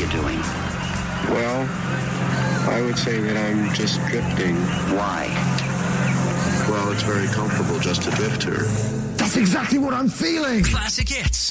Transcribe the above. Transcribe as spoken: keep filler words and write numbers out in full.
you doing? Well, I would say that I'm just drifting. Why? Well, it's very comfortable just to drift here. That's exactly what I'm feeling. Classic hits.